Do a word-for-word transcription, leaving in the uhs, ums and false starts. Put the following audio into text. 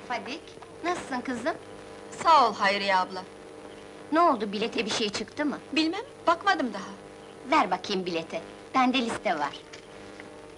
Fadik, nasılsın kızım? Sağ ol Hayriye abla. Ne oldu, bilete bir şey çıktı mı? Bilmem, bakmadım daha. Ver bakayım bilete, bende liste var.